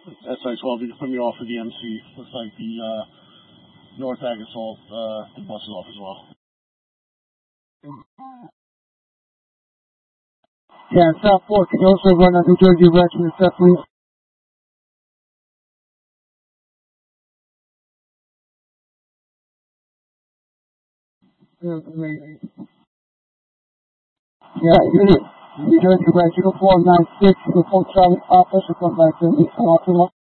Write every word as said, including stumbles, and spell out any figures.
S I twelve, you can put me off of the M C. Looks like the uh, North Agasol uh, the bus is off as well. Yeah, South Fork can also run on New Jersey direction, definitely. Yeah, unit. New Jersey direction, four nine six, the full Charlie officer, front back to me.